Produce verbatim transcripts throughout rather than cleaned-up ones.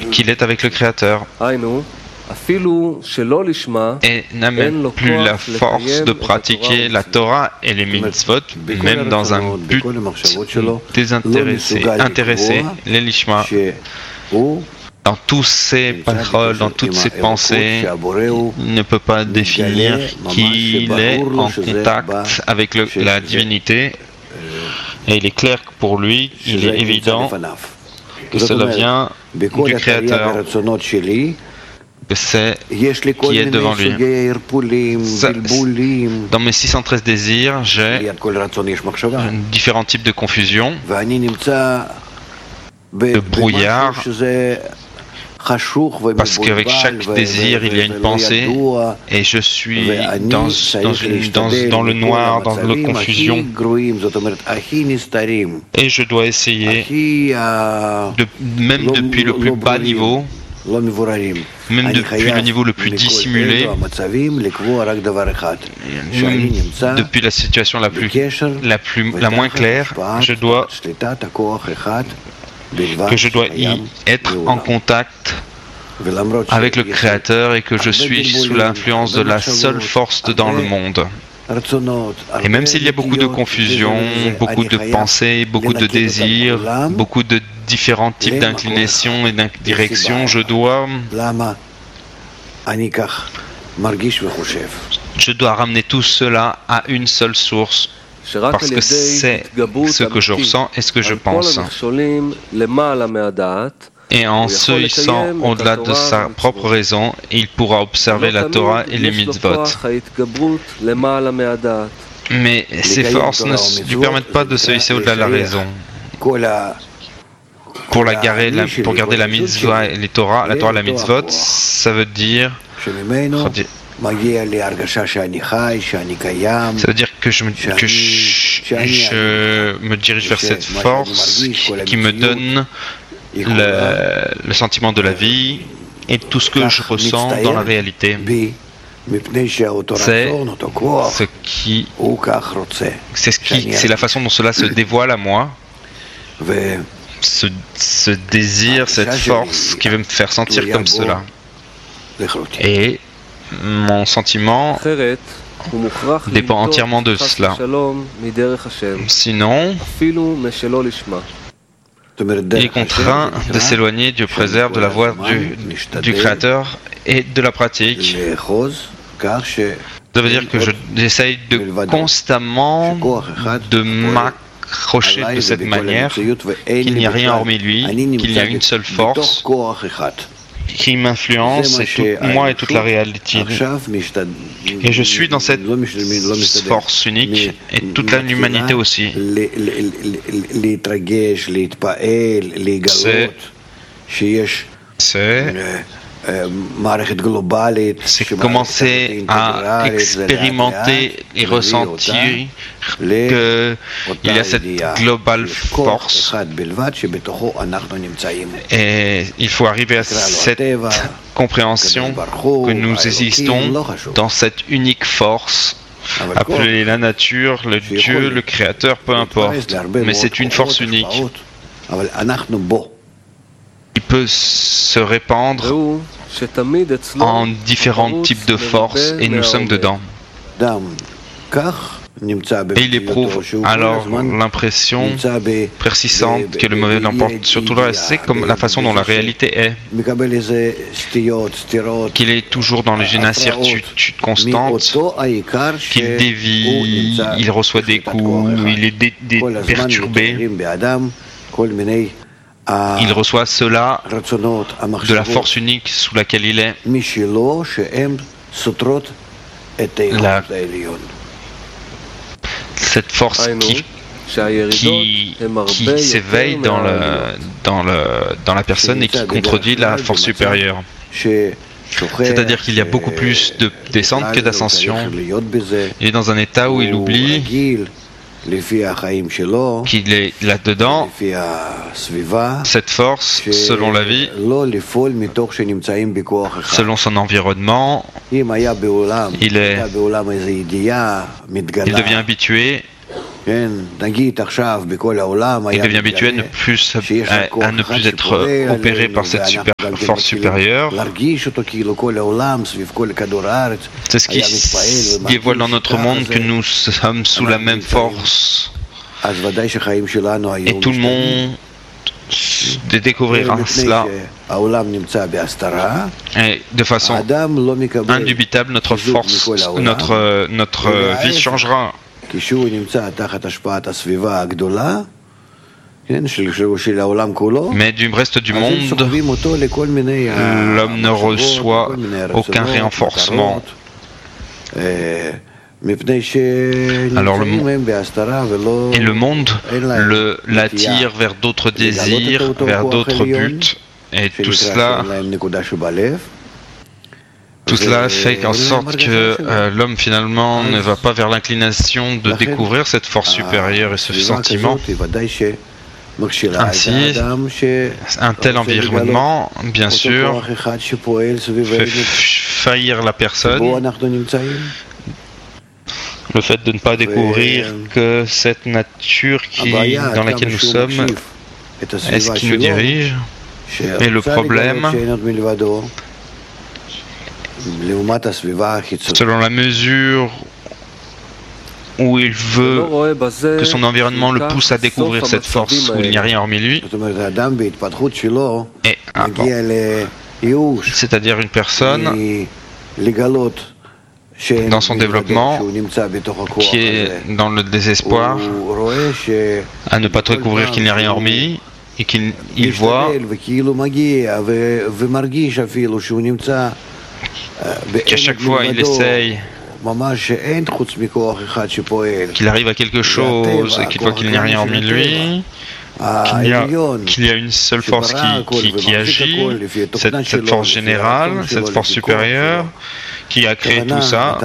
qu'il est avec le Créateur. Et n'a même plus la force de pratiquer la Torah et les mitzvot, même dans un but désintéressé, intéressé, les lishma. Dans tous ses paroles, dans toutes ses pensées, il ne peut pas définir qu'il est en contact avec le, la divinité. Et il est clair que pour lui, il est évident que cela vient du Créateur, que c'est qui est devant lui. Ça, dans mes six cent treize désirs, j'ai différents types de confusion, de brouillard, parce qu'avec chaque désir, il y a une pensée, et je suis dans, dans, une, dans, dans le noir, dans la confusion, et je dois essayer, de, même depuis le plus bas niveau, même depuis le niveau le plus dissimulé, depuis la situation la, plus, la, plus, la moins claire, je dois que je dois y être en contact avec le Créateur et que je suis sous l'influence de la seule force dans le monde. Et même s'il y a beaucoup de confusion, beaucoup de pensées, beaucoup de désirs, beaucoup de différents types d'inclinations et d'indirections, je dois, je dois ramener tout cela à une seule source. Parce que c'est ce que je ressens et ce que je pense. Et en se hissant au-delà de sa propre raison, il pourra observer la Torah et les mitzvot. Mais ces forces ne lui permettent pas de se hisser au-delà de la raison. Pour, la garer, la, pour garder la mitzvah et les Torah, la Torah et la mitzvot, ça veut dire... Ça veut dire que je me, que je, je me dirige vers cette force qui, qui me donne le, le sentiment de la vie et tout ce que je ressens dans la réalité. C'est ce qui, c'est ce qui, c'est la façon dont cela se dévoile à moi. Ce, ce désir, cette force qui veut me faire sentir comme cela. Et mon sentiment dépend entièrement de cela. Sinon, il est contraint de s'éloigner, Dieu préserve, de la voie du, du Créateur et de la pratique. Ça veut dire que j'essaye de constamment de m'accrocher de cette manière, qu'il n'y a rien hormis lui, qu'il y a une seule force qui m'influence, et tout, moi et toute la réalité. Et je suis dans cette force unique, et toute l'humanité aussi. C'est... C'est commencer à expérimenter et ressentir qu'il y a cette globale force. Et il faut arriver à cette compréhension que nous existons dans cette unique force. Appelez la nature, le Dieu, le Créateur, peu importe. Mais c'est une force unique. Il peut se répandre en différents types de forces et nous sommes dedans. Et il éprouve alors l'impression persistante que le mauvais l'emporte sur tout le reste. C'est comme la façon dont la réalité est. Qu'il est toujours dans les incertitudes constantes, qu'il dévie, il reçoit des coups, il est dé- dé- perturbé. Il reçoit cela de la force unique sous laquelle il est. La, cette force qui, qui, qui s'éveille dans, le, dans, le, dans la personne et qui contredit la force supérieure. C'est-à-dire qu'il y a beaucoup plus de descente que d'ascension. Il est dans un état où il oublie qu'il est là-dedans, cette force, selon la vie, selon son environnement, il, est, il devient habitué Il devient habitué à ne plus, à, à ne plus être opéré par cette super, force supérieure. C'est ce qui dévoile dans notre monde que nous sommes sous la même force. Et tout le monde découvrira cela. Et de façon indubitable, notre force, notre, notre vie changera. Mais du reste du monde, l'homme ne reçoit aucun renforcement. Alors le monde, et le monde le, l'attire vers d'autres désirs, vers d'autres buts, et tout cela, tout cela fait en sorte que euh, l'homme finalement ne va pas vers l'inclination de découvrir cette force supérieure et ce sentiment. Ainsi, un tel environnement, bien sûr, fait faillir la personne. Le fait de ne pas découvrir que cette nature qui, dans laquelle nous sommes est ce qui nous dirige. Et le problème, selon la mesure où il veut que son environnement le pousse à découvrir cette force où il n'y a rien hormis lui, et ah bon, c'est-à-dire une personne dans son développement qui est dans le désespoir à ne pas découvrir qu'il n'y a rien hormis et qu'il il voit qu'à chaque fois il essaye qu'il arrive à quelque chose et qu'il voit qu'il n'y a rien hormis lui, qu'il y a, qu'il y a une seule force qui, qui, qui agit, cette, cette force générale, cette force supérieure qui a créé tout ça.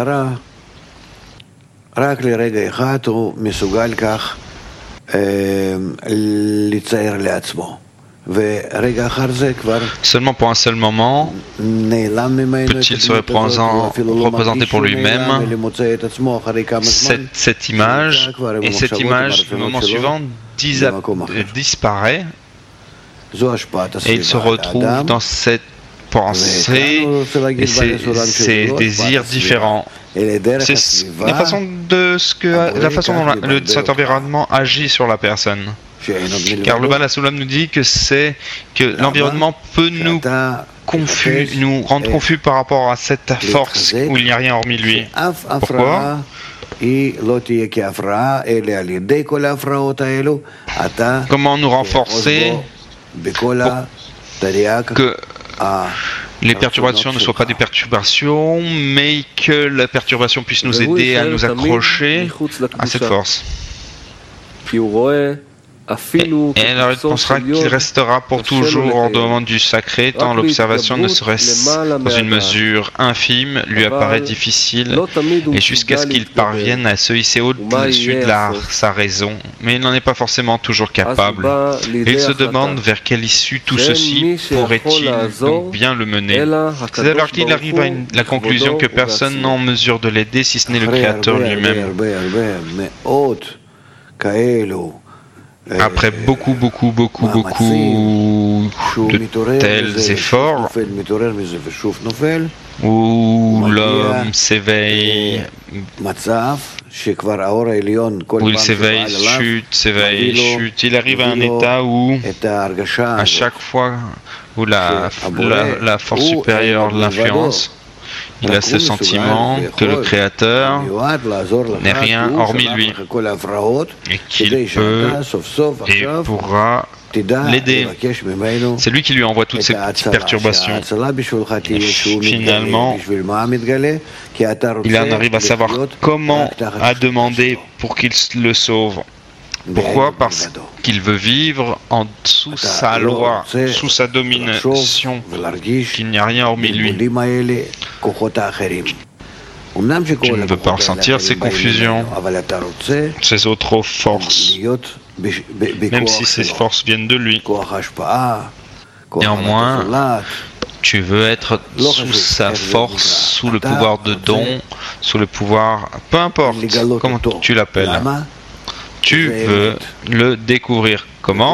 Seulement pour un seul moment peut-il se représenter pour lui-même cette, cette image, et cette image, le moment suivant, disparaît, et il se retrouve dans cette pensée et ces, ces désirs différents. C'est la façon, de ce que, la façon dont la, le, cet environnement agit sur la personne. Car le Baal HaSulam nous dit que c'est que l'environnement peut nous confus, nous rendre confus par rapport à cette force où il n'y a rien hormis lui. Pourquoi ? Comment nous renforcer pour que les perturbations ne soient pas des perturbations, mais que la perturbation puisse nous aider à nous accrocher à cette force. Et, et alors il pensera qu'il restera pour toujours hors dehors du sacré, tant l'observation, ne serait-ce dans une mesure infime, lui apparaît difficile, et jusqu'à ce qu'il parvienne à se hisser au-dessus de la, sa raison. Mais il n'en est pas forcément toujours capable. Et il se demande vers quelle issue tout ceci pourrait-il donc bien le mener. C'est alors qu'il arrive à une, la conclusion que personne n'est en mesure de l'aider si ce n'est le Créateur lui-même. Après beaucoup, beaucoup, beaucoup, beaucoup de tels efforts où l'homme s'éveille, où il s'éveille, chute, s'éveille, chute, il arrive à un état où, à chaque fois où la, la, la force supérieure de l'influence, il a ce sentiment que le Créateur n'est rien hormis lui et qu'il peut et pourra l'aider. C'est lui qui lui envoie toutes ces petites perturbations. Et finalement, il en arrive à savoir comment à demander pour qu'il le sauve. Pourquoi ? Parce qu'il veut vivre en dessous sa loi, sous sa domination, qu'il n'y a rien hormis lui. Tu ne veux pas ressentir ces confusions, ces autres forces, même si ces forces viennent de lui. Néanmoins, tu veux être sous sa force, sous le pouvoir de don, sous le pouvoir, peu importe comment tu l'appelles. tu veux le découvrir. Comment?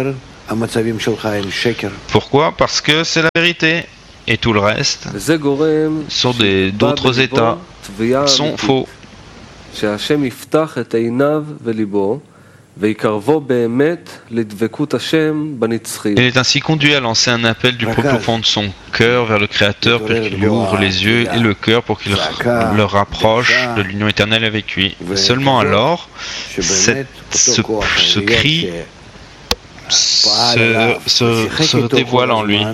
Pourquoi? Parce que c'est la vérité. Et tout le reste sont d'autres états, sont faux. Il est ainsi conduit à lancer un appel du plus profond de son cœur vers le Créateur pour qu'il ouvre les yeux et le cœur pour qu'il le rapproche de l'union éternelle avec lui. Seulement alors, cette, ce, ce cri se, se, se dévoile en lui.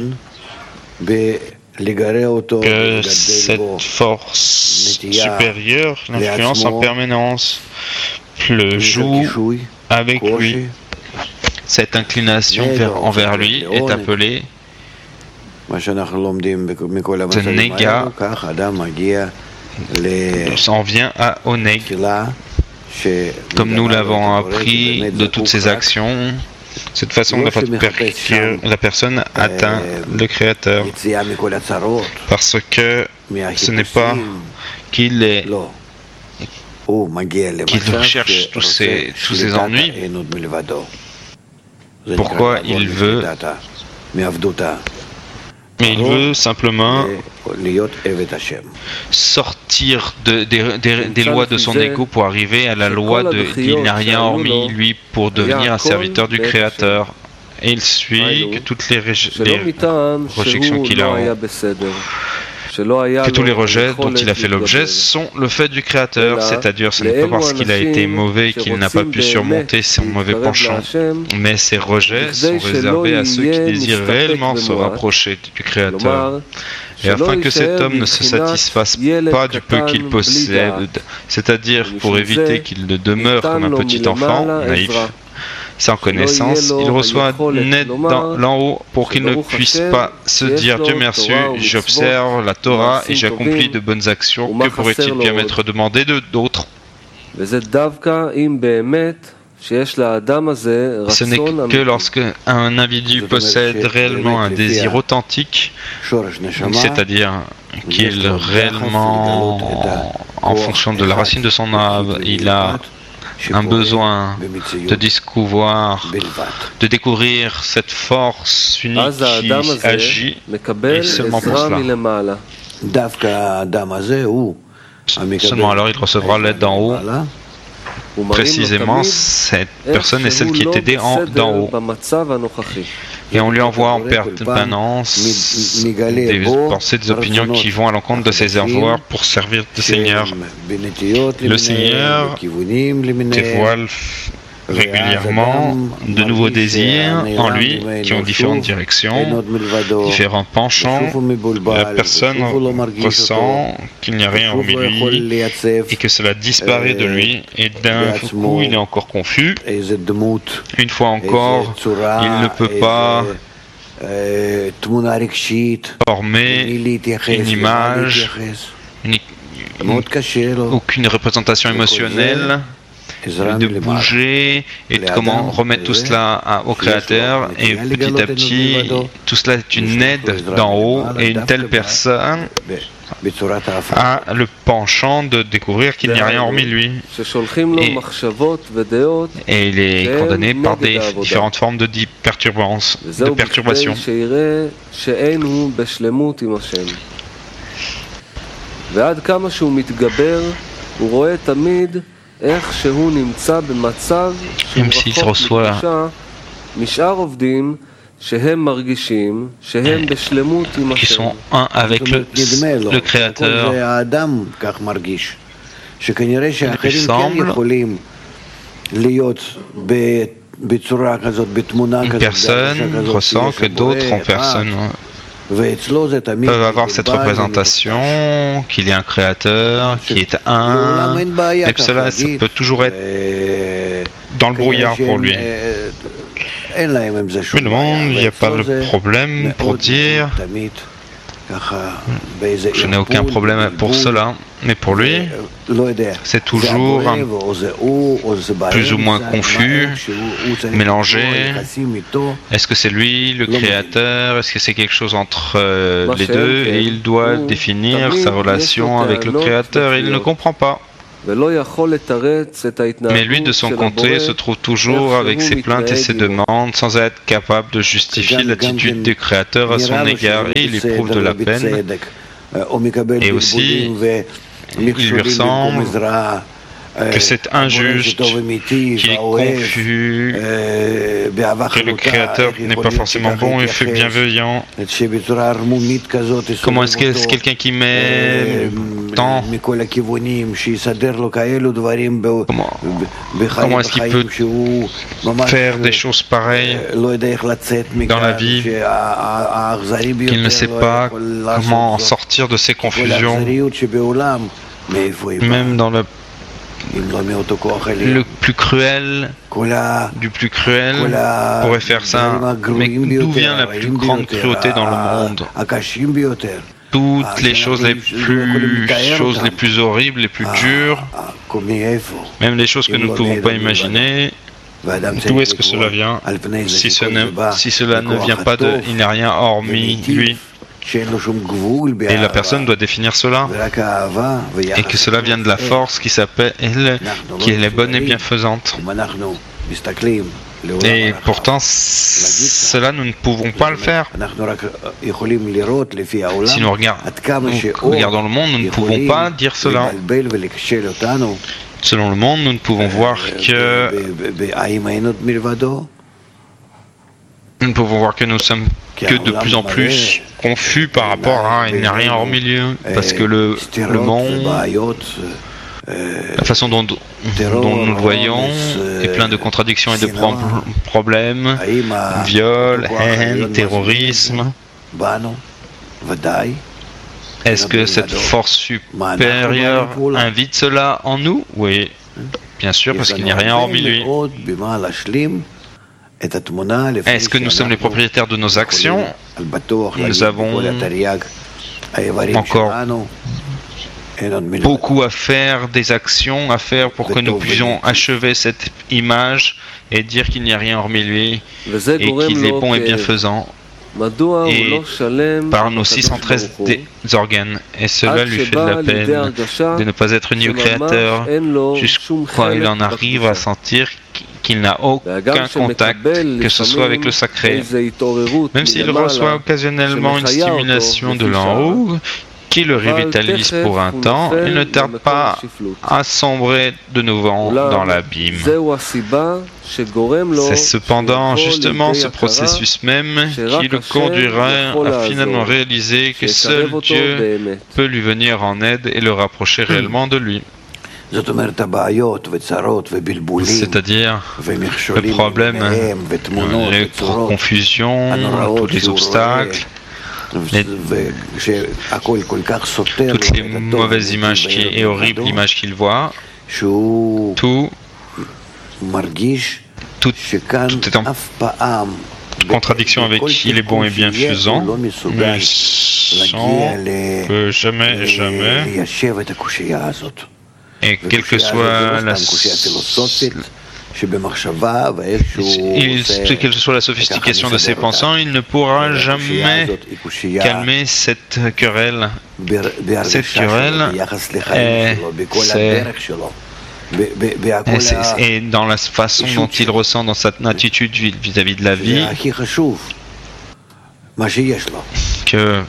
Que cette force supérieure l'influence en permanence, le joue avec lui. Cette inclination vers, envers lui est appelée Nega. On vient à Oneg, comme nous l'avons appris de toutes ces actions. Cette façon, la, la personne atteint le Créateur, parce que ce n'est pas qu'il est qu'il recherche tous ces, tous ces ennuis. Pourquoi il veut? Mais il veut simplement sortir de, des, des, des lois de son ego pour arriver à la loi de il n'y a rien hormis lui pour devenir un serviteur du Créateur. Et il suit que toutes les, les rejections qu'il a, que tous les rejets dont il a fait l'objet sont le fait du Créateur, c'est-à-dire ce n'est pas parce qu'il a été mauvais qu'il n'a pas pu surmonter son mauvais penchant, mais ces rejets sont réservés à ceux qui désirent réellement se rapprocher du Créateur. Et afin que cet homme ne se satisfasse pas du peu qu'il possède, c'est-à-dire pour éviter qu'il ne demeure comme un petit enfant naïf, sans connaissance, il reçoit une aide d'en haut pour qu'il ne puisse pas se dire Dieu merci, j'observe la Torah et j'accomplis de bonnes actions. Que pourrait-il bien m'être demandé de d'autres? Ce n'est que lorsque un individu possède réellement un désir authentique, c'est-à-dire qu'il réellement, en fonction de la racine de son âme, il a un besoin de discouvrir, de découvrir cette force unique qui agit, et seulement pour cela. Seulement alors il recevra l'aide d'en haut. Précisément, cette personne est celle qui est aidée d'en haut. Et on lui envoie en permanence des pensées, des opinions qui vont à l'encontre de ses avoirs pour servir le Seigneur. Le Seigneur dévoile régulièrement de nouveaux désirs en lui qui ont différentes directions, différents penchants. La personne ressent qu'il n'y a rien hormis lui et que cela disparaît de lui et d'un coup il est encore confus. Une fois encore, il ne peut pas former une image, une, aucune représentation émotionnelle, de bouger et de comment remettre tout cela à, au Créateur, et petit à petit tout cela est une aide d'en haut, et une telle personne a le penchant de découvrir qu'il n'y a rien hormis lui, et, et il est condamné par des différentes formes de perturbances, de perturbations. Même s'il reçoit qui sont un avec le, le Créateur, il semble une personne ressent que d'autres en personne peuvent avoir cette représentation qu'il y a un Créateur qui est un, et que cela ça peut toujours être dans le brouillard pour lui. Mais le monde, il n'y a pas de problème pour dire je n'ai aucun problème pour cela, mais pour lui, c'est toujours un, plus ou moins confus, mélangé. Est-ce que c'est lui, le Créateur? Est-ce que c'est quelque chose entre euh, les deux? Et il doit définir sa relation avec le Créateur et il ne comprend pas. Mais lui, de son côté, se trouve toujours avec ses plaintes et ses demandes, sans être capable de justifier l'attitude du Créateur à son égard, et il éprouve de la peine. Et aussi, il lui ressemble que c'est injuste, qu'il est confus, que le Créateur n'est pas forcément bon et fait bienveillant. Comment est-ce que c'est quelqu'un qui met tant Comment, comment est-ce qu'il peut faire des choses pareilles dans la vie, qu'il ne sait pas comment en sortir de ces confusions, même dans le Le plus cruel du plus cruel pourrait faire ça. Mais d'où vient la plus grande cruauté dans le monde? Toutes les choses les plus choses les plus horribles, les plus dures, même les choses que nous ne pouvons pas imaginer. D'où est-ce que cela vient? Si, ce ne, si cela ne vient pas de, il n'y a rien hormis lui. Et la personne doit définir cela. Et que cela vient de la force qui s'appelle, qui est bonne et bienfaisante. Et pourtant, cela, nous ne pouvons pas le faire. Si nous regardons, nous regardons le monde, nous ne pouvons pas dire cela. Selon le monde, nous ne pouvons voir que... Nous pouvons voir que nous sommes que de plus en plus confus par rapport à il n'y a rien hors milieu, parce que le, le monde, la façon dont, dont nous le voyons, est plein de contradictions et de pro problèmes, viol, haine, terrorisme. Est-ce que cette force supérieure invite cela en nous? Oui, bien sûr, parce qu'il n'y a rien hormis lui. Est-ce que nous sommes les propriétaires de nos actions? Nous avons encore beaucoup à faire, des actions à faire pour que nous puissions achever cette image et dire qu'il n'y a rien hormis lui et qu'il est bon et bienfaisant. Et par nos six cent treize organes, et cela lui fait de la peine de ne pas être uni au Créateur, jusqu'à il en arrive à sentir qu'il n'a aucun contact, que ce soit avec le sacré. Même s'il reçoit occasionnellement une stimulation de l'en haut, qui le revitalise pour un temps, il ne tarde pas à sombrer de nouveau dans l'abîme. C'est cependant justement ce processus même qui le conduira à finalement réaliser que seul Dieu peut lui venir en aide et le rapprocher réellement de lui. C'est-à-dire le problème, les confusions, tous les obstacles, Les, toutes les mauvaises images qui, et horribles images qu'il voit, tout, tout, tout est en contradiction avec qui il est bon et bienfaisant, mais sans que jamais, jamais, et quelle que soit la Il, quelle que soit la sophistication de ses pensants, il ne pourra jamais calmer cette querelle. Cette querelle est, est, est dans la façon dont il ressent dans sa attitude vis-à-vis de la vie que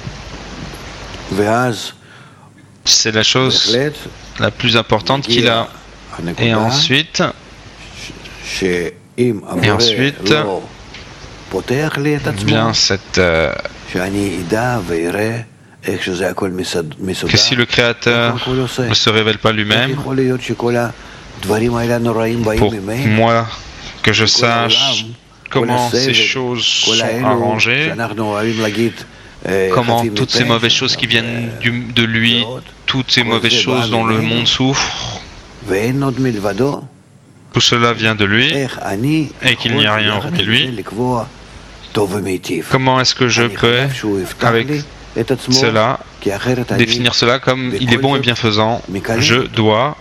c'est la chose la plus importante qu'il a. Et ensuite, Et ensuite, bien cette, euh, que si le Créateur ne se révèle pas lui-même, pour moi, que je sache comment ces choses sont arrangées, comment toutes ces mauvaises choses qui viennent du, de lui, toutes ces mauvaises choses dont le monde souffre, tout cela vient de lui et qu'il n'y a rien hormis lui. Comment est-ce que je peux, avec cela, définir cela comme il est bon et bienfaisant? Je dois,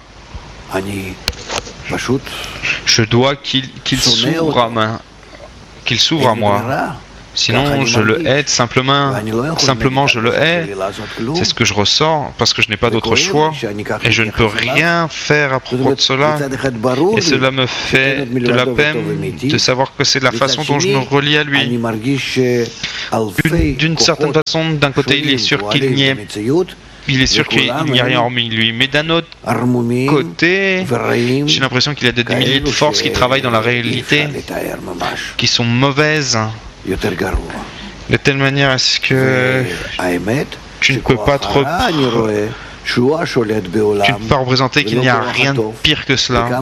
je dois qu'il qu'il s'ouvre à main, qu'il s'ouvre à moi. Sinon, je le hais simplement, simplement je le hais. C'est ce que je ressens parce que je n'ai pas d'autre choix et je ne peux rien faire à propos de cela. Et cela me fait de la peine de savoir que c'est la façon dont je me relie à lui. D'une certaine façon, d'un côté, il est sûr qu'il n'y est Il est sûr qu'il n'y a rien hormis lui, mais d'un autre côté, j'ai l'impression qu'il y a des milliers de forces qui travaillent dans la réalité, qui sont mauvaises, de telle manière à ce que tu ne peux pas trop... Tu ne peux pas représenter qu'il n'y a rien de pire que cela.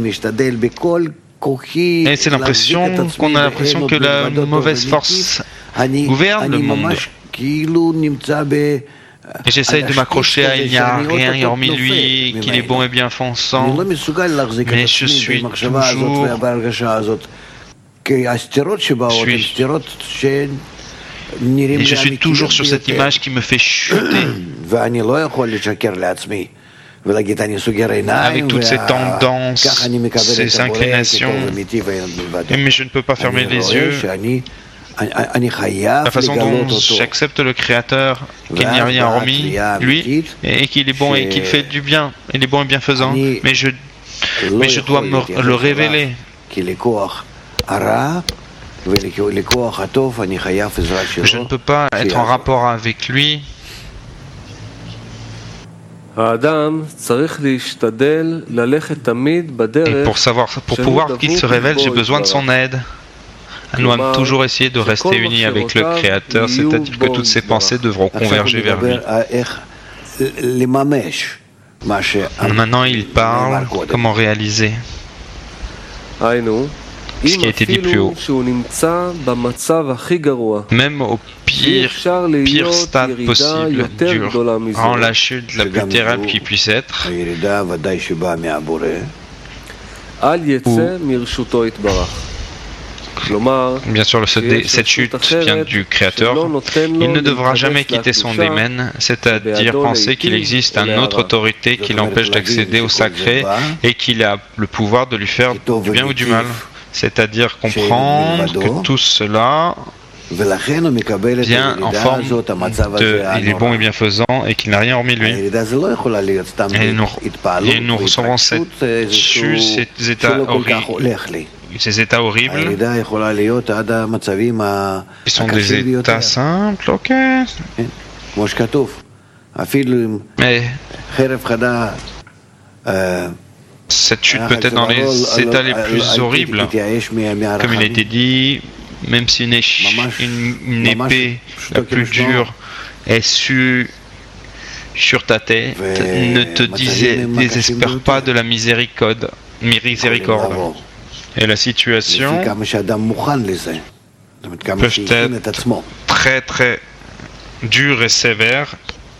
Et c'est l'impression qu'on a l'impression que la mauvaise force gouverne le monde. Et j'essaye de m'accrocher à il n'y a rien hormis lui, qu'il est bon et bien pensant, mais je suis toujours... Je suis... Et je suis toujours sur cette image qui me fait chuter. Avec toutes ces tendances, ces inclinations. Mais je ne peux pas fermer les yeux. La façon dont j'accepte le Créateur, qu'il n'y a rien hormis lui, et qu'il est bon et qu'il fait du bien, il est bon et bienfaisant, mais je, mais je dois me le révéler. Je ne peux pas être en rapport avec lui. Et pour savoir, pour pouvoir qu'il se révèle, j'ai besoin de son aide. Nous devons toujours essayer de rester unis avec le Créateur, c'est-à-dire que toutes ses pensées devront converger vers lui. Maintenant, il parle comment réaliser ce qui a été dit plus haut. Même au pire, pire stade possible, durant la chute la plus terrible qui puisse être, bien sûr, cette chute vient du Créateur. Il ne devra jamais quitter son domaine, c'est-à-dire penser qu'il existe une autre autorité qui l'empêche d'accéder au sacré et qu'il a le pouvoir de lui faire du bien ou du mal. C'est-à-dire comprendre que tout cela vient en forme de « il est bon et bienfaisant » et qu'il n'a rien hormis lui. Et nous, et nous recevons cette chute, ces états horribles. Ces états horribles, ils sont des états simples, ok. Mais cette chute peut être dans les états les plus horribles, comme il a été dit, même si une, une, une épée la plus dure est su, sur ta tête, ne te disait, désespère pas de la miséricorde. miséricorde. Et la situation peut être très très dure et sévère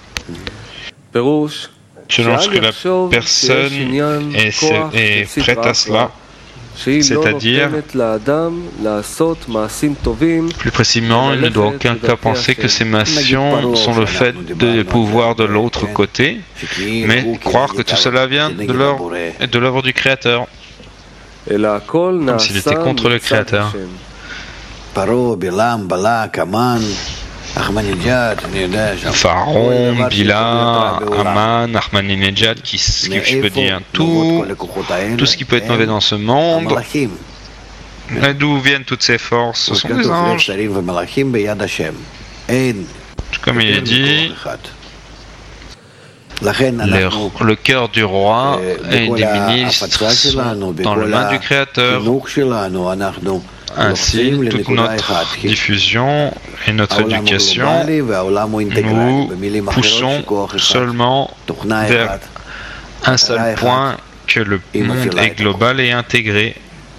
selon ce que la personne est, est prête à cela, c'est-à-dire, plus précisément, il ne doit aucun cas penser que ces actions sont le fait du pouvoir de l'autre côté, mais croire que tout cela vient de l'œuvre du Créateur. Comme s'il était contre le Créateur. Pharaon, Bila, Aman, Ahmadinejad, qui, ce que je peux dire, tout, tout ce qui peut être mauvais dans ce monde, d'où viennent toutes ces forces? Ce sont des anges. Comme il est dit, Le, le cœur du roi et des ministres sont dans le main du Créateur. Ainsi, toute notre diffusion et notre éducation, nous poussons seulement vers un seul point, que le monde est global et intégré,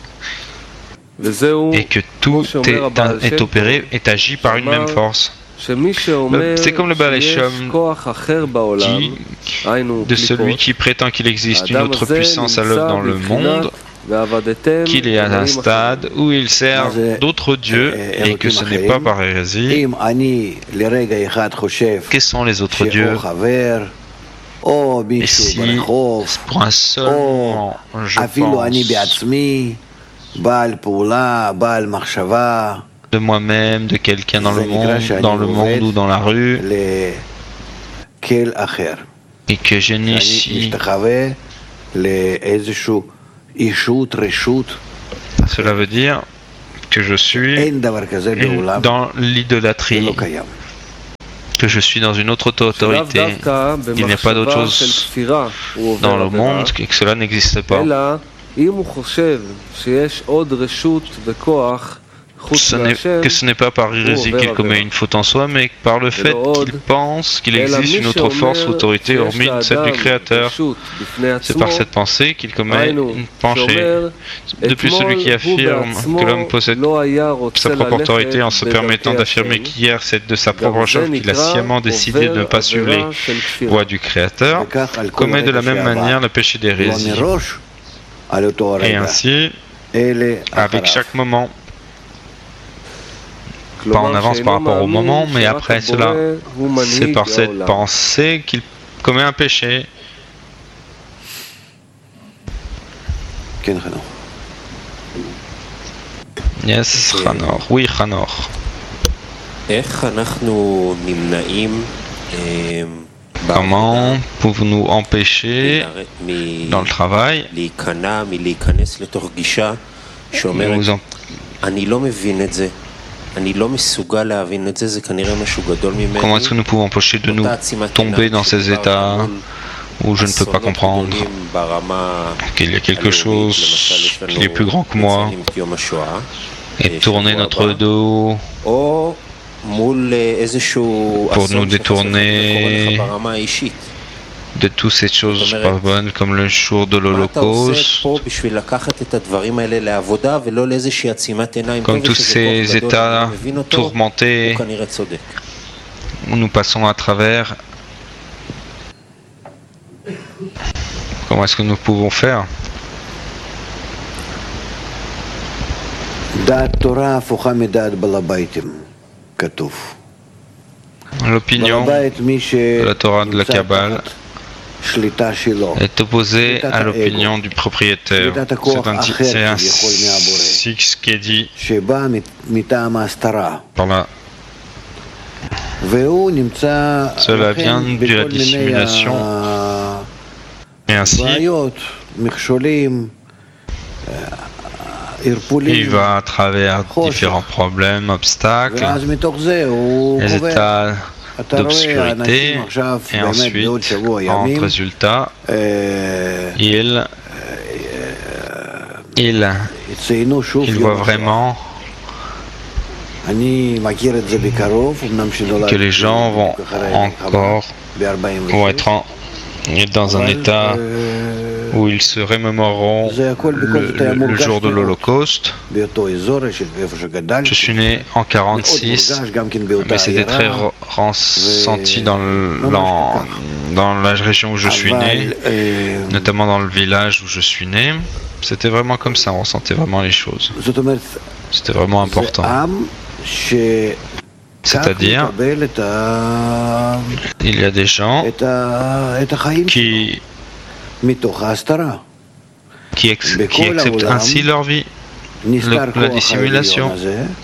et que tout est, est opéré, est agi par une même force. C'est comme le Baal Shem dit de celui qui prétend qu'il existe une autre puissance à l'œuvre dans le monde, qu'il est à un stade où il sert d'autres dieux et que ce n'est pas par hérésie. Quels sont les autres dieux? Et si, pour un seul moment, je pense de moi-même, de quelqu'un dans le monde, dans le monde ou dans la rue, et que j'initie. Cela veut dire que je suis dans l'idolâtrie, que je suis dans une autre autorité. Il n'y a pas d'autre chose dans le monde et que cela n'existe pas. Ce que ce n'est pas par hérésie qu'il commet une faute en soi, mais par le fait qu'il pense qu'il existe une autre force ou autorité hormis celle du Créateur. C'est par cette pensée qu'il commet une penchée. De plus, celui qui affirme que l'homme possède sa propre autorité en se permettant d'affirmer qu'hier c'est de sa propre chef qu'il a sciemment décidé de ne pas suivre les voies du Créateur, commet de la même manière le péché d'hérésie. Et ainsi, avec chaque moment, pas en avance par rapport au moment, mais après cela, c'est par cette pensée qu'il commet un péché. Yes, Hanor. Oui, Hanor. Comment pouvons-nous empêcher dans le travail nous en... Comment est-ce que nous pouvons empêcher de nous tomber dans ces états où je ne peux pas comprendre qu'il y a quelque chose qui est plus grand que moi et tourner notre dos pour nous détourner de toutes ces choses pas bonnes comme le jour de l'Holocauste, comme tous ces états tourmentés où nous passons à travers. Comment est-ce que nous pouvons faire? L'opinion de la Torah de la Kabbale est opposée à l'opinion du propriétaire. C'est ainsi ce qui est dit par là. Cela vient de la dissimulation. Et ainsi, il va à travers différents problèmes, obstacles, les états d'obscurité, et ensuite, en résultat, il, il, il voit vraiment que les gens vont encore vont être en, dans un état où ils se remémoreront le, le, le jour de l'Holocauste. Je suis né en quarante-six, mais c'était très ressenti dans, le, dans, dans la région où je suis né, notamment dans le village où je suis né. C'était vraiment comme ça, on ressentait vraiment les choses. C'était vraiment important. C'est-à-dire, il y a des gens qui Qui, ex qui acceptent ainsi leur vie, le, la dissimulation.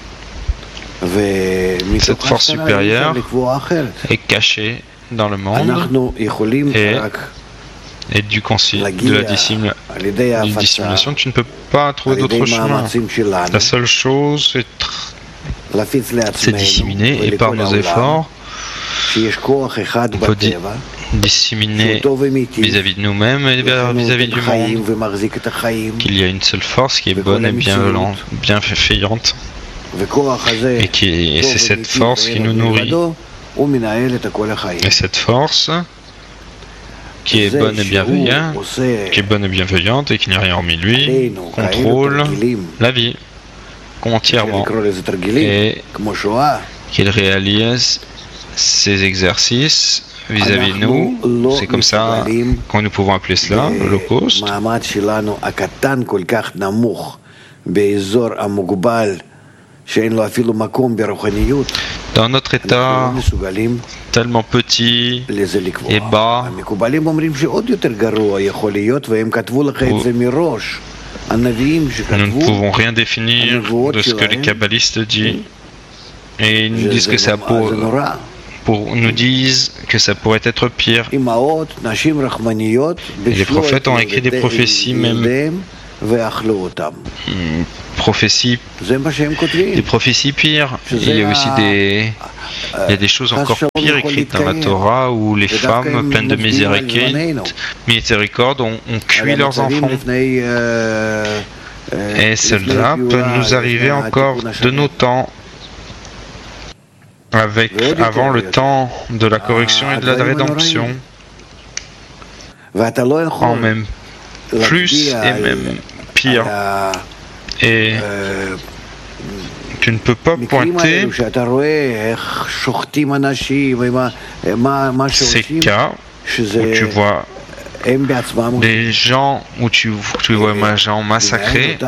Cette force supérieure est cachée dans le monde et, et du concile, de la dissimula du dissimulation, tu ne peux pas trouver d'autre chemin. La seule chose, c'est disséminer, et par nos efforts, on peut dire disséminer vis-à-vis de nous-mêmes et vis-à-vis du monde, qu'il y a une seule force qui est bonne et bienveillante, bienfaisante, et, qui, et c'est cette force qui nous nourrit. Et cette force qui est bonne et bienveillante, qui est bonne et bienveillante et qui n'a rien hormis lui, contrôle la vie entièrement et qu'il réalise ces exercices vis-à-vis de nous. C'est comme ça que nous pouvons appeler cela l'Holocauste. Dans notre état tellement petit et bas, nous ne pouvons rien définir de ce que les kabbalistes disent. Et ils nous disent que ça pour, pour nous disent que ça pourrait être pire. Et les prophètes ont écrit des prophéties même. Prophéties, des prophéties pires. Il y a aussi des, il y a des choses encore pires écrites dans la Torah où les femmes pleines de miséricorde, miséricorde ont, ont cuit leurs enfants. Et cela peut nous arriver encore de nos temps, avec, avant le temps de la correction et de la rédemption, en même plus et même pire. Et tu ne peux pas pointer ces cas où tu vois des gens, où tu, tu vois des gens massacrés,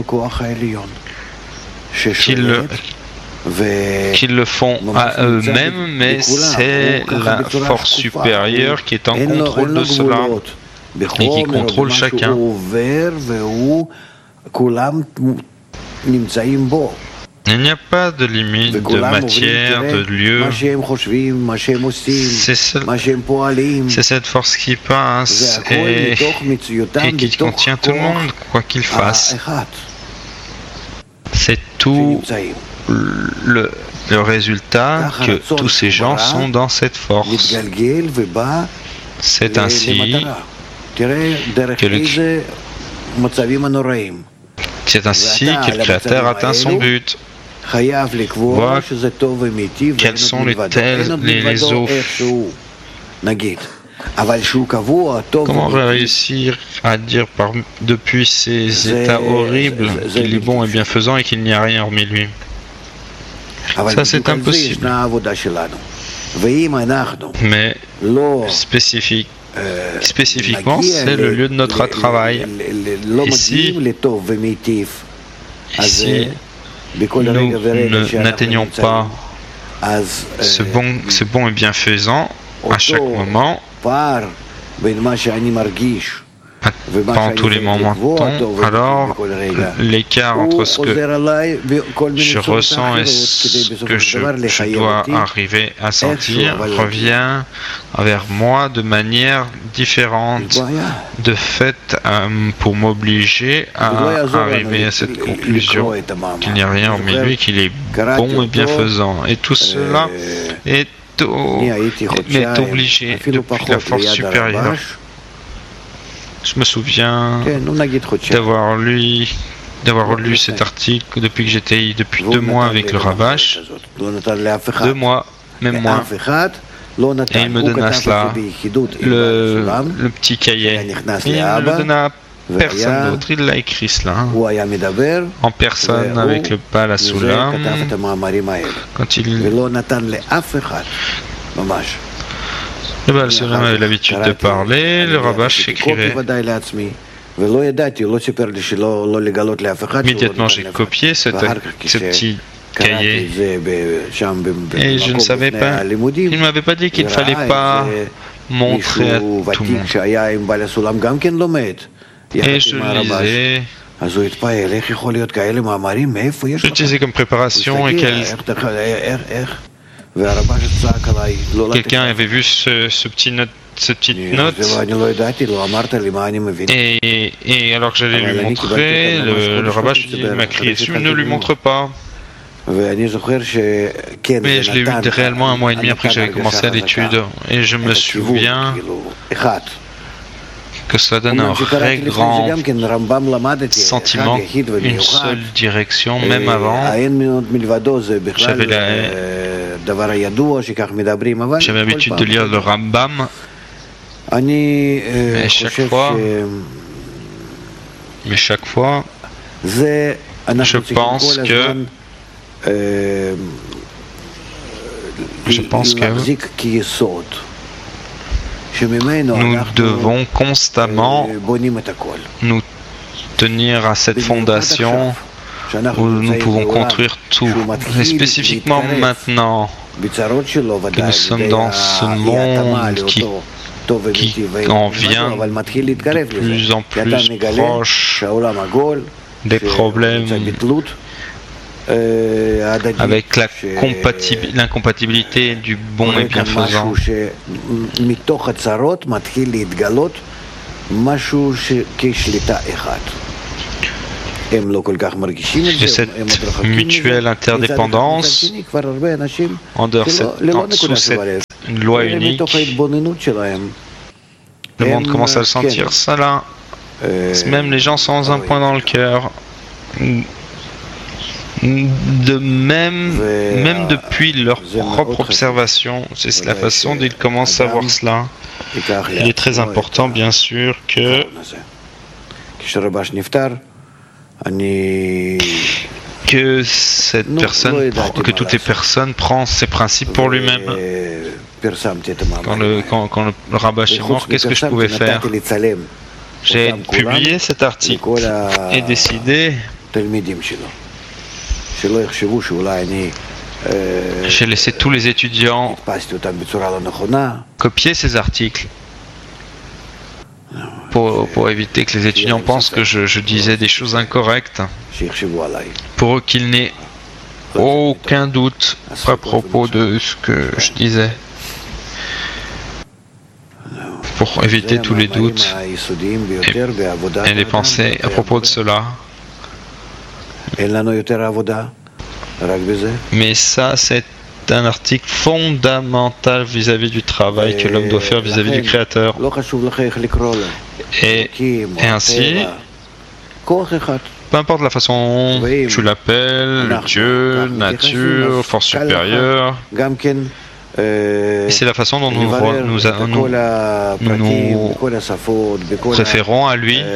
qu'ils le, qu'ils le font à eux-mêmes, mais c'est la force supérieure qui est en contrôle de cela et qui contrôle chacun. Il n'y a pas de limite de matière, de lieu. C'est ce, cette force qui passe et, et qui contient tout le monde, quoi qu'il fasse. C'est tout le, le résultat que tous ces gens sont dans cette force. C'est ainsi que le, c'est ainsi que le Créateur atteint son but. Voir quels sont les tels, les, les eaux. Comment réussir à dire par, depuis ces états horribles qu'il est bon et bienfaisant et qu'il n'y a rien hormis lui? Ça, c'est impossible. Mais spécifique, spécifiquement, c'est le lieu de notre travail. Ici, ici nous n'atteignons pas ce bon, ce bon et bienfaisant à chaque moment, pendant tous les moments. Alors, l'écart entre ce que je ressens et ce que je, je dois arriver à sentir revient vers moi de manière différente. De fait, euh, pour m'obliger à arriver à cette conclusion qu'il n'y a rien hormis lui, qu'il est bon et bienfaisant. Et tout cela est, au, est obligé depuis la force supérieure. Je me souviens d'avoir lu, d'avoir lu cet article depuis que j'étais depuis deux mois avec le Ravash, deux mois, même moins, et il me donna cela, le, le petit cahier. Il ne le donna à personne d'autre, il l'a écrit cela, en personne avec le Baal HaSulam, quand il... Le Baal HaSulam avait l'habitude de parler, le Ravash écrivait. Immédiatement, j'ai copié ce petit cahier et je ne savais pas. Il ne m'avait pas dit qu'il ne fallait pas montrer à tout le monde. Et je lisais. J'utilisais comme préparation et quel... Quelqu'un avait vu ce, ce petit note, cette petite note et, et alors que j'allais lui montrer, le, le rabbin m'a crié dessus, ne lui montre pas. Mais je l'ai vu réellement un mois et demi après que j'avais commencé à l'étude et je me souviens que cela donne un très grand sentiment, une seule direction, même avant. J'avais la... J'avais l'habitude de lire le Rambam, mais chaque fois, mais chaque fois, je pense que, je pense que nous devons constamment nous tenir à cette fondation où nous pouvons construire tout. Et spécifiquement maintenant que nous sommes dans ce monde qui, qui en vient de plus en plus proche des problèmes avec la l'incompatibilité du bon et bienfaisant. De cette mutuelle interdépendance, en dehors cette, sous cette loi unique, le monde commence à le sentir, ça là. Même les gens sans un point dans le cœur, de même, même depuis leur propre observation, c'est la façon dont ils commencent à voir cela. Il est très important, bien sûr, que que cette personne, que toutes les personnes prennent ses principes pour lui-même. Quand le, quand, quand le rabbin est mort, qu'est-ce que je pouvais faire? J'ai publié cet article et décidé. J'ai laissé tous les étudiants copier ces articles pour, pour éviter que les étudiants pensent que je, je disais des choses incorrectes, pour qu'ils n'aient aucun doute à propos de ce que je disais, pour éviter tous les doutes et, et les pensées à propos de cela. Mais ça, c'est un article fondamental vis-à-vis du travail que l'homme doit faire vis-à-vis du Créateur. Et, et ainsi, peu importe la façon dont tu l'appelles, Dieu, nature, force supérieure, et c'est la façon dont nous, nous, nous, nous, nous référons à lui.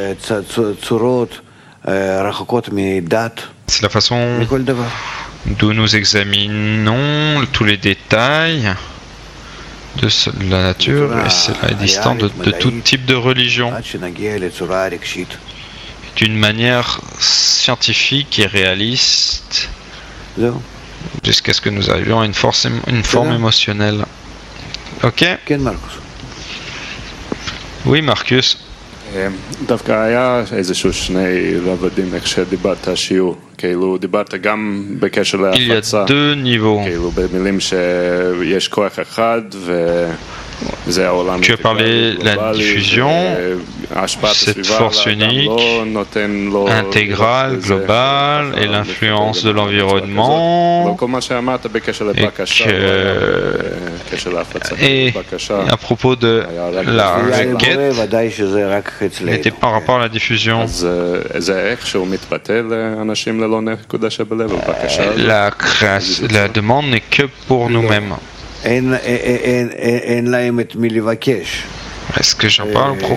C'est la façon d'où nous examinons tous les détails de la nature, et cela est distant de, de tout type de religion, d'une manière scientifique et réaliste, jusqu'à ce que nous arrivions à une, force, une forme émotionnelle. Ok? Oui, Marcus. דווקא היה איזשהו שני רבדים איך שדיברת השיעור, כאילו דיברת גם בקשר להפצה, כאילו במילים שיש כוח אחד וזה העולם. Tu as parlé de la diffusion, cette force unique, intégrale, globale, et l'influence de l'environnement, et, que, et à propos de la requête, n'était par rapport à la diffusion. La, création, la demande n'est que pour nous-mêmes. Est-ce que j'en parle pro?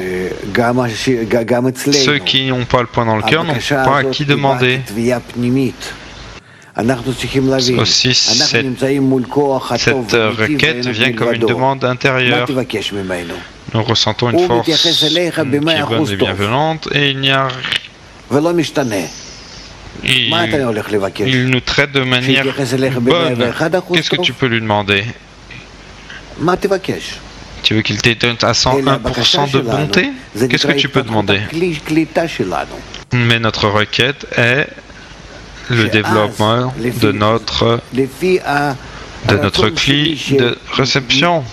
Ceux qui n'ont pas le point dans le cœur n'ont pas à qui demander. Aussi, cette, cette requête vient comme une demande intérieure. Nous ressentons une force qui est bonne et bienveillante, et il n'y a il, il nous traite de manière bonne. Qu'est-ce que tu peux lui demander? Tu veux qu'il t'étonne à cent un pour cent de bonté? Qu'est-ce que tu peux demander? Mais notre requête est le développement de notre, de notre cli de réception.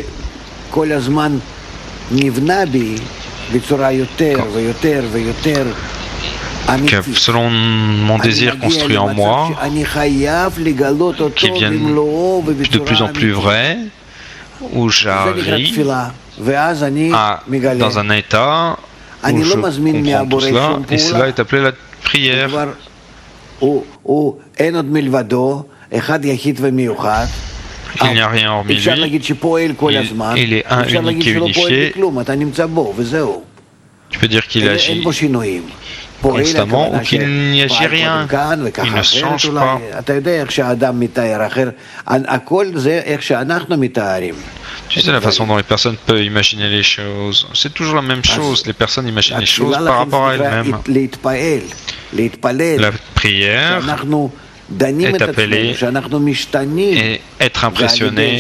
Que selon mon désir construit en moi, qui viennent de plus en plus vrai, où j'arrive à, dans un état où je comprends tout cela, et cela est appelé la prière. Il n'y a rien hormis lui, il, il est un, unique et unifié. Tu peux dire qu'il agit constamment ou qu'il n'y agit rien, il ne change pas. Tu sais la façon dont les personnes peuvent imaginer les choses, c'est toujours la même chose, les personnes imaginent les choses par rapport à elles-mêmes. La prière est appelée et être impressionné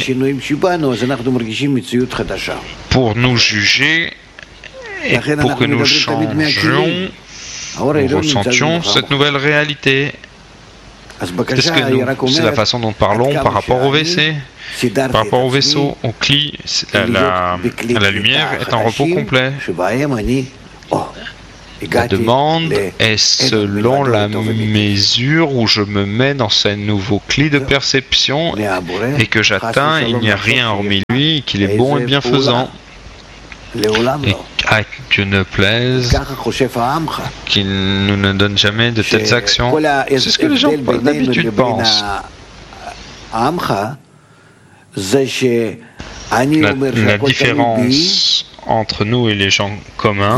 pour nous juger et pour que nous changions, nous ressentions cette nouvelle réalité. Qu'est-ce que nous, c'est la façon dont nous parlons par rapport au W C, par rapport au vaisseau, au cli, la, la, la lumière est en repos complet. La demande est selon la mesure où je me mets dans ce nouveau cli de perception et que j'atteins, il n'y a rien hormis lui, qu'il est bon et bienfaisant. Et à Dieu ne plaise qu'il nous ne donne jamais de telles actions. C'est ce que les gens d'habitude pensent. La, la différence entre nous et les gens communs,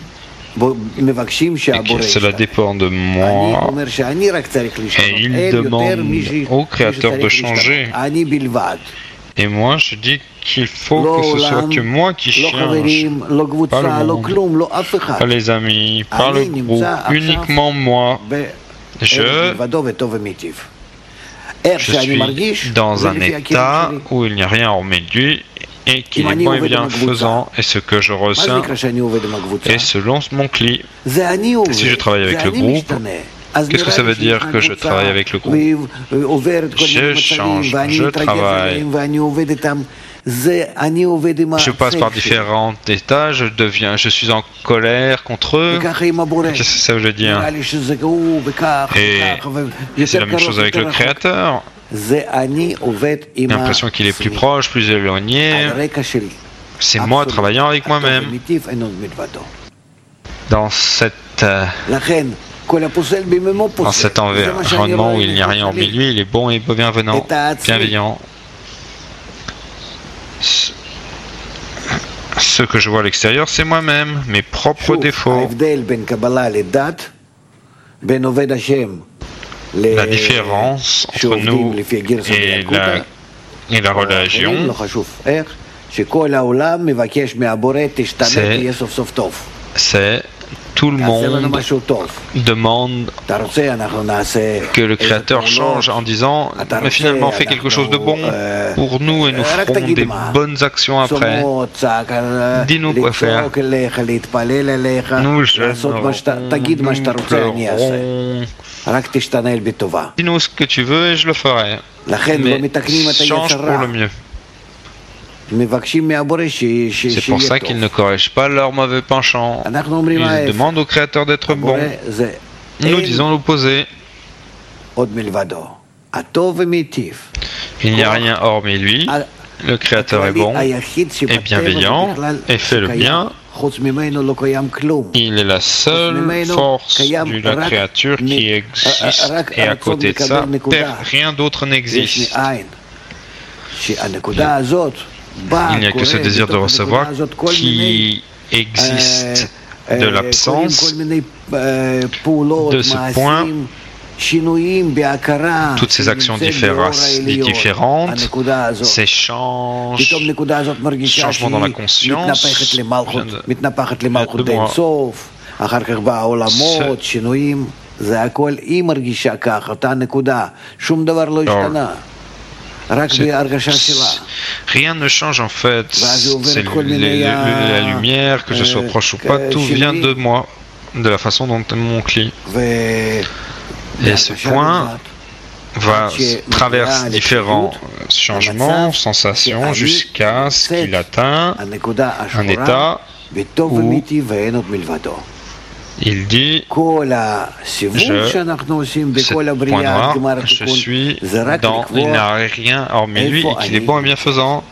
et que cela dépend de moi, et il demande au Créateur de changer. Et moi, je dis qu'il faut que ce soit que moi qui change, pas le monde, pas les amis, pas le groupe, uniquement moi. Je, je suis dans un état où il n'y a rien hormis lui et qu'il est bon et bienfaisant, et ce que je ressens est selon mon cli. Si je travaille avec le groupe, qu'est-ce que ça veut dire que je travaille avec le groupe? Je change, je travaille. Je passe par différents états, je deviens, je suis en colère contre eux. Qu'est-ce que ça veut dire? Et c'est la même chose avec le Créateur. J'ai l'impression qu'il est plus proche, plus éloigné. C'est moi travaillant avec moi-même. Dans cette... Euh, Dans cet environnement où il n'y a rien hormis lui, il est bon et bienvenant, bienveillant. Ce que je vois à l'extérieur, c'est moi-même, mes propres défauts. La différence entre nous et la, et la religion, c'est tout le monde demande que le Créateur change en disant mais finalement fais quelque chose de bon pour nous et nous ferons des bonnes actions après. Dis-nous quoi faire. Nous jeûnerons, nous pleurons. Dis-nous ce que tu veux et je le ferai. Mais change pour le mieux. C'est pour ça qu'ils ne corrigent pas leur mauvais penchant. Ils demandent au Créateur d'être bon. Nous disons l'opposé. Il n'y a rien hormis lui. Le Créateur est bon et bienveillant et fait le bien. Il est la seule force de la créature qui existe et à côté de ça, rien d'autre n'existe. Il n'y a que ce désir de recevoir qui existe de l'absence de ce point. Toutes ces actions différentes, ces changes, changements dans la conscience, de moi. Rien ne change en fait, c'est la lumière, que je sois proche ou pas, tout vient de moi, de la façon dont mon cli. Et ce point va traverse différents changements, sensations, jusqu'à ce qu'il atteint un état où il dit, je, ce point noir, je suis dans, il n'y a rien hormis lui et qu'il est bon et bienfaisant.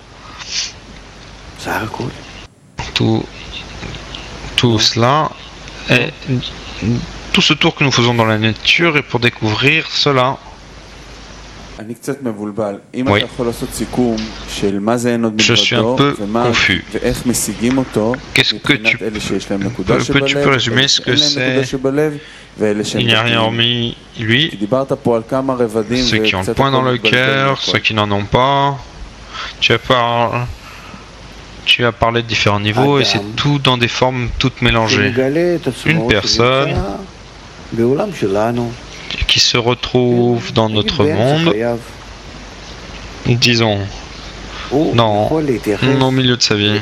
Tout, tout cela est, tout ce tour que nous faisons dans la nature est pour découvrir cela. Oui. Je suis un peu confus. Qu'est-ce que tu peux, peux, tu peux résumer ce que c'est? Il n'y a rien hormis lui. Ceux qui ont le point dans le cœur, ceux qui n'en ont pas. Tu as, par... tu as parlé de différents niveaux et c'est tout dans des formes toutes mélangées. Une personne qui se retrouve dans notre monde, disons, dans, au milieu de sa vie.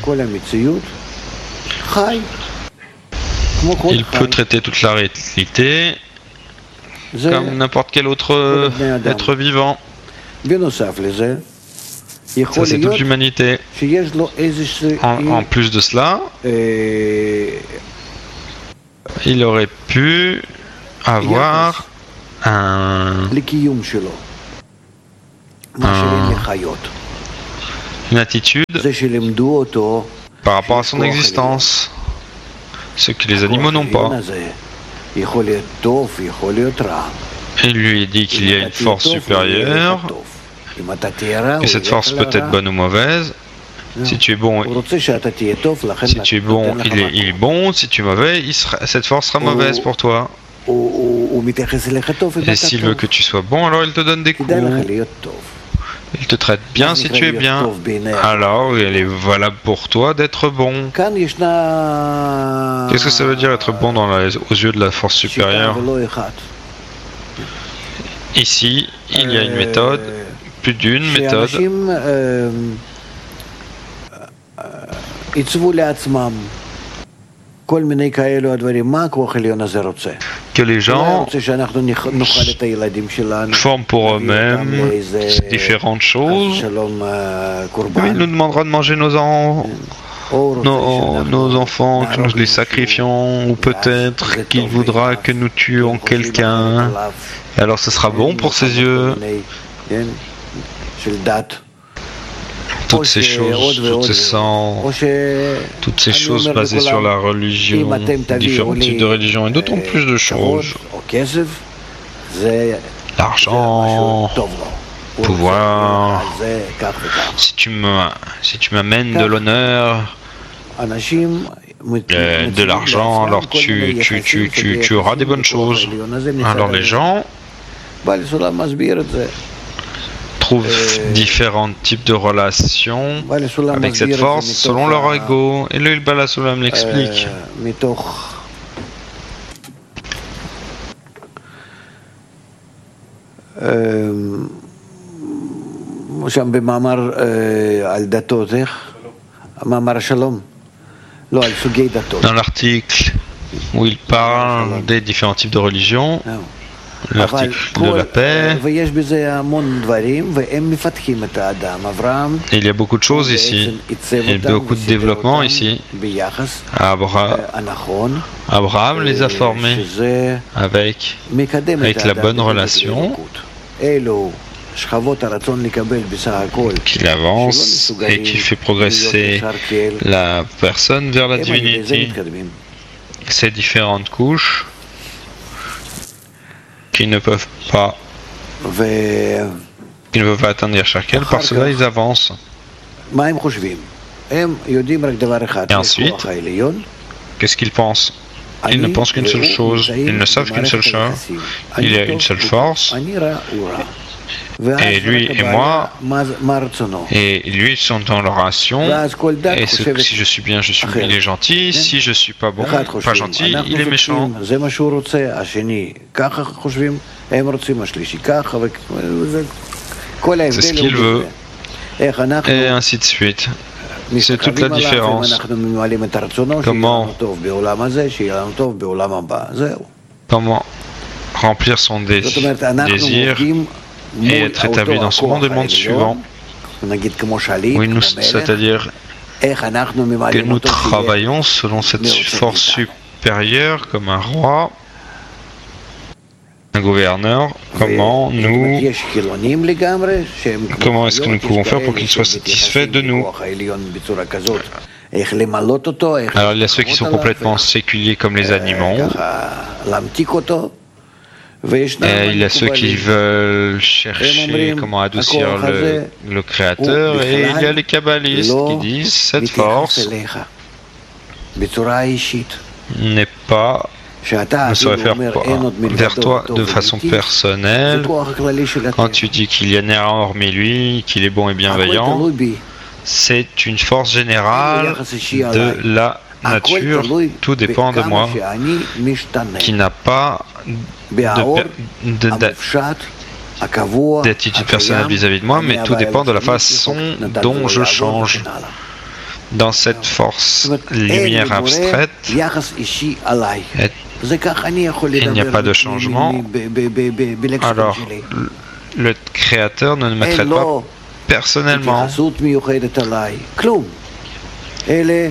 Il peut traiter toute la réalité comme n'importe quel autre être vivant. Ça, c'est toute l'humanité. En, en plus de cela, il aurait pu avoir un, un, une attitude par rapport à son existence, ce que les animaux n'ont pas. Il lui dit qu'il y a une force supérieure, et cette force peut être bonne ou mauvaise. Si tu es bon, si tu es bon, il est, il est bon. Si tu es mauvais, il sera, cette force sera mauvaise pour toi. Et s'il veut que tu sois bon, alors il te donne des coups. Il te traite bien si tu es bien. Alors, il est valable pour toi d'être bon. Qu'est-ce que ça veut dire être bon dans la, aux yeux de la force supérieure? Ici, il y a une méthode, plus d'une méthode. Que les gens forment pour eux-mêmes différentes choses. Il nous demandera de manger nos, en... nos, nos enfants, que nous les sacrifions, ou peut-être qu'il voudra que nous tuions quelqu'un. Et alors ce sera bon pour ses yeux. Toutes ces choses, toutes ces sangs, toutes ces choses basées sur la religion, différents types de religions et d'autant plus de choses. L'argent, pouvoir. Si tu me, si tu m'amènes de l'honneur, euh, de l'argent, alors tu, tu, tu, tu, tu auras des bonnes choses. Alors les gens trouvent différents types de relations avec cette force selon leur ego. Et le Bala Sulam l'explique. Dans l'article où il parle des différents types de religions, l'article de la paix. Il y a beaucoup de choses ici. Il y a beaucoup de développement ici. Abraham, Abraham les a formés avec, avec la bonne relation, qu'il avance et qui fait progresser la personne vers la divinité. Ces différentes couches qui ne peuvent pas qui ne peuvent pas atteindre chacun, parce que là ils avancent. Et ensuite, qu'est-ce qu'ils pensent? Ils ne pensent qu'une seule chose, ils ne savent qu'une seule chose, il y a une seule force, et lui et moi, et lui ils sont dans leur action, et ce, si je suis bien, je suis, il est gentil, si je suis pas bon, pas gentil, il est méchant. C'est ce qu'il veut, et ainsi de suite. C'est toute la différence. Comment, comment remplir son dé désir et être établi dans ce monde et le monde suivant. Oui, nous, c'est-à-dire que nous travaillons selon cette force supérieure comme un roi, un gouverneur. Comment nous, comment est-ce que nous pouvons faire pour qu'il soit satisfait de nous? Alors il y a ceux qui sont complètement séculiers comme les animaux. Et il y a ceux qui veulent chercher comment adoucir le, le Créateur, et il y a les kabbalistes qui disent cette force n'est pas, ne saurait faire vers toi de façon personnelle. Quand tu dis qu'il y a rien hormis lui, qu'il est bon et bienveillant, c'est une force générale de la nature, tout dépend de moi, qui n'a pas d'attitude personnelle vis-à-vis de moi, mais tout dépend de la façon dont je change. dans cette force lumière abstraite, il n'y a pas de changement, alors le Créateur ne me traite pas personnellement. Mais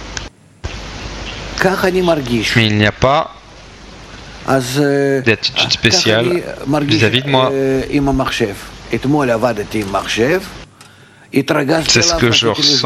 il n'y a pas d'attitude spéciale vis-à-vis de moi. C'est ce que je ressens